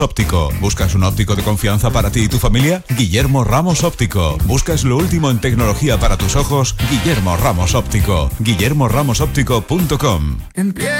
Óptico. ¿Buscas un óptico de confianza para ti y tu familia? Guillermo Ramos Óptico. ¿Buscas lo último en tecnología para tus ojos? Guillermo Ramos Óptico. guillermoramosóptico.com.